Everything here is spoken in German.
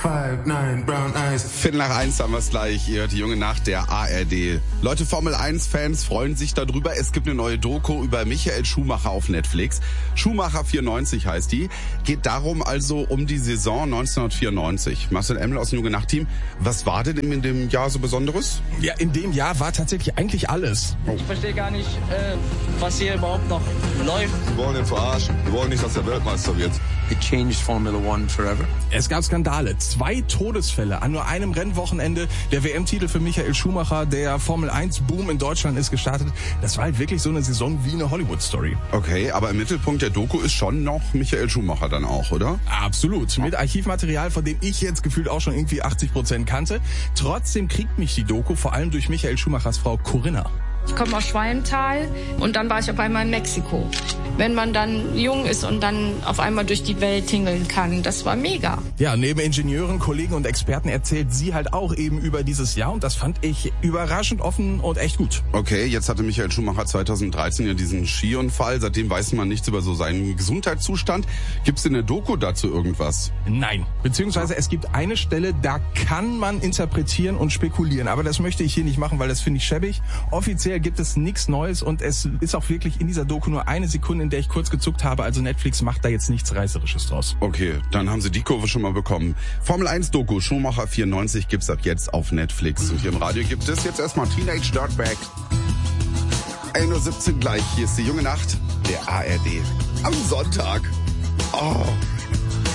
5'9", brown eyes. Viertel nach 1 haben wir es gleich. Ihr hört die junge Nacht der ARD. Leute, Formel-1-Fans freuen sich darüber. Es gibt eine neue Doku über Michael Schumacher auf Netflix. Schumacher 94 heißt die. Geht darum also um die Saison 1994. Marcel Emmel aus dem Junge Nacht-Team. Was war denn in dem Jahr so Besonderes? Ja, in dem Jahr war tatsächlich eigentlich alles. Ich verstehe gar nicht, was hier überhaupt noch läuft. Wir wollen ihn verarschen. Wir wollen nicht, dass er Weltmeister wird. It changed Formula One forever. Es gab Skandale. 2 Todesfälle an nur einem Rennwochenende. Der WM-Titel für Michael Schumacher, der Formel-1-Boom in Deutschland ist gestartet. Das war halt wirklich so eine Saison wie eine Hollywood-Story. Okay, aber im Mittelpunkt der Doku ist schon noch Michael Schumacher dann auch, oder? Absolut. Mit Archivmaterial, von dem ich jetzt gefühlt auch schon irgendwie 80% kannte. Trotzdem kriegt mich die Doku vor allem durch Michael Schumachers Frau Corinna. Ich komme aus Schwalmtal und dann war ich auf einmal in Mexiko. Wenn man dann jung ist und dann auf einmal durch die Welt tingeln kann, das war mega. Ja, neben Ingenieuren, Kollegen und Experten erzählt sie halt auch eben über dieses Jahr und das fand ich überraschend offen und echt gut. Okay, jetzt hatte Michael Schumacher 2013 ja diesen Skiunfall. Seitdem weiß man nichts über so seinen Gesundheitszustand. Gibt's in der Doku dazu irgendwas? Nein, beziehungsweise es gibt eine Stelle, da kann man interpretieren und spekulieren. Aber das möchte ich hier nicht machen, weil das finde ich schäbig. Offiziell gibt es nichts Neues und es ist auch wirklich in dieser Doku nur eine Sekunde, in der ich kurz gezuckt habe. Also Netflix macht da jetzt nichts Reißerisches draus. Okay, dann haben Sie die Kurve schon mal bekommen. Formel 1 Doku Schumacher 94 gibt's ab jetzt auf Netflix. Und hier im Radio gibt es jetzt erstmal Teenage Dirtbag. 1:17 Uhr gleich. Hier ist die junge Nacht der ARD. Am Sonntag. Oh.